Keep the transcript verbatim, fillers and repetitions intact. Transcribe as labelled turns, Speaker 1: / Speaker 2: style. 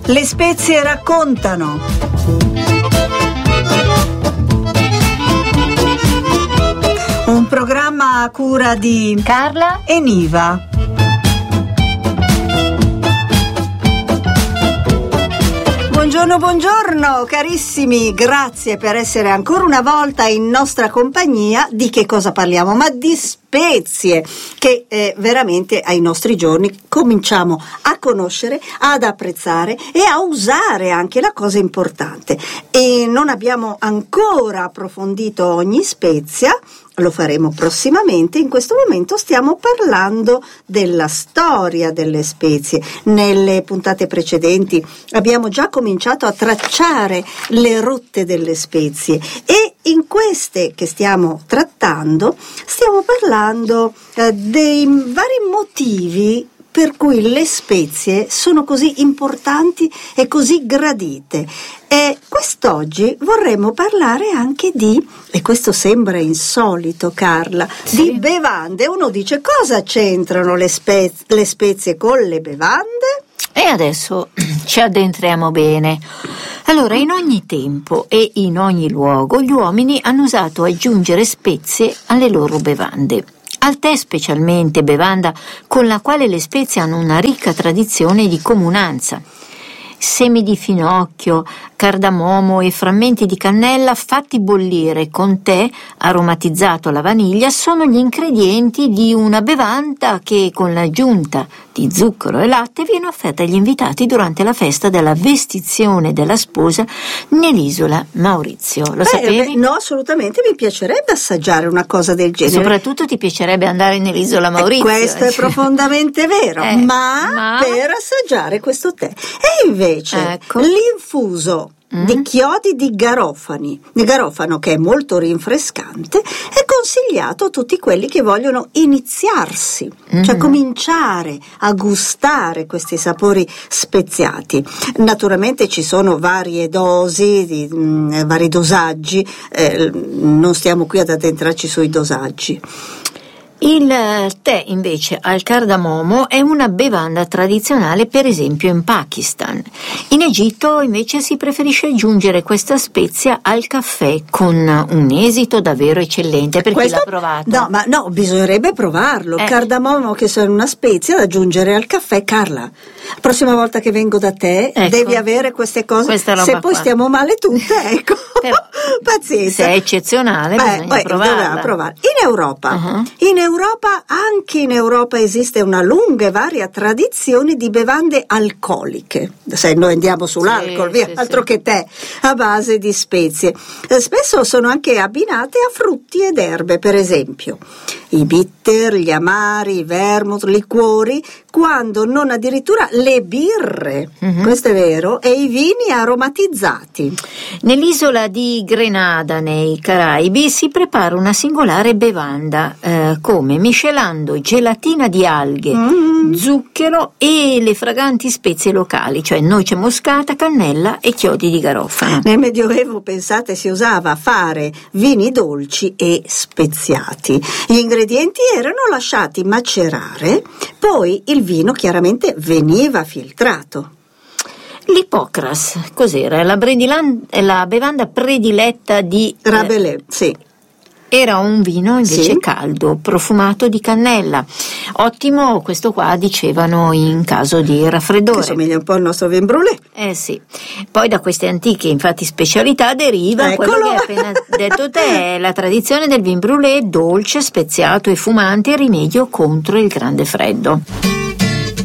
Speaker 1: Le spezie raccontano. Un programma a cura di
Speaker 2: Carla
Speaker 1: e Niva. Buongiorno, buongiorno carissimi, grazie per essere ancora una volta in nostra compagnia. Di che cosa parliamo? Ma di spezie che eh, veramente ai nostri giorni cominciamo a conoscere, ad apprezzare e a usare anche, la cosa importante. E non abbiamo ancora approfondito ogni spezia, lo faremo prossimamente. In questo momento stiamo parlando della storia delle spezie. Nelle puntate precedenti abbiamo già cominciato a tracciare le rotte delle spezie e in queste che stiamo trattando stiamo parlando eh, dei vari motivi per cui le spezie sono così importanti e così gradite. E quest'oggi vorremmo parlare anche di, e questo sembra insolito Carla, sì, di bevande. Uno dice: cosa c'entrano le, spe- le spezie con le bevande?
Speaker 2: E adesso ci addentriamo bene. Allora, in ogni tempo e in ogni luogo gli uomini hanno usato aggiungere spezie alle loro bevande. Al tè specialmente, bevanda con la quale le spezie hanno una ricca tradizione di comunanza. Semi di finocchio, cardamomo e frammenti di cannella fatti bollire con tè aromatizzato alla vaniglia sono gli ingredienti di una bevanda che, con l'aggiunta di zucchero e latte, viene offerta agli invitati durante la festa della vestizione della sposa nell'isola Maurizio. Lo
Speaker 1: beh,
Speaker 2: sapevi?
Speaker 1: Beh, no, assolutamente, mi piacerebbe assaggiare una cosa del genere.
Speaker 2: Soprattutto ti piacerebbe andare nell'isola Maurizio.
Speaker 1: Eh, questo è profondamente vero,
Speaker 2: eh,
Speaker 1: ma,
Speaker 2: ma
Speaker 1: per assaggiare questo tè. E invece
Speaker 2: ecco.
Speaker 1: l'infuso Mm. di chiodi di garofani, di garofano, che è molto rinfrescante, è consigliato a tutti quelli che vogliono iniziarsi, mm. cioè cominciare a gustare questi sapori speziati. Naturalmente ci sono varie dosi, di, mh, vari dosaggi, eh, non stiamo qui ad addentrarci sui dosaggi.
Speaker 2: Il tè invece al cardamomo è una bevanda tradizionale, per esempio in Pakistan. In Egitto invece si preferisce aggiungere questa spezia al caffè, con un esito davvero eccellente per
Speaker 1: Questo,
Speaker 2: chi l'ha provato.
Speaker 1: No, ma no, bisognerebbe provarlo.
Speaker 2: Eh.
Speaker 1: Cardamomo, che è una spezia da aggiungere al caffè. Carla, la prossima volta che vengo da te, ecco, devi avere queste cose. Se poi
Speaker 2: qua.
Speaker 1: stiamo male tutte, ecco.
Speaker 2: Però,
Speaker 1: pazienza.
Speaker 2: se è eccezionale,
Speaker 1: Beh,
Speaker 2: bisogna provarla.
Speaker 1: provare. In Europa, uh-huh. in Europa, anche in Europa esiste una lunga e varia tradizione di bevande alcoliche. Se noi andiamo sull'alcol, sì, via, sì, altro sì. che tè, a base di spezie. Eh, spesso sono anche abbinate a frutti ed erbe, per esempio i bitter, gli amari, i vermouth, liquori, quando non addirittura le birre, uh-huh. questo è vero, e i vini aromatizzati.
Speaker 2: Nell'isola di Grenada, nei Caraibi, si prepara una singolare bevanda, eh, come miscelando gelatina di alghe, mm. zucchero e le fraganti spezie locali, cioè noce moscata, cannella e chiodi di garofano.
Speaker 1: Nel Medioevo, pensate, si usava fare vini dolci e speziati. Gli ingredienti erano lasciati macerare, poi il vino chiaramente veniva filtrato.
Speaker 2: L'Hippocras, cos'era? La, bredilan- la bevanda prediletta di
Speaker 1: Rabelais,
Speaker 2: eh,
Speaker 1: sì.
Speaker 2: Era un vino invece
Speaker 1: sì.
Speaker 2: caldo, profumato di cannella. Ottimo, questo qua dicevano in caso di raffreddore.
Speaker 1: Che somiglia un po' al nostro vin brûlé.
Speaker 2: Eh sì. Poi da queste antiche, infatti, specialità deriva
Speaker 1: Eccolo.
Speaker 2: quello che hai appena detto te, la tradizione del vin brûlé dolce, speziato e fumante, rimedio contro il grande freddo.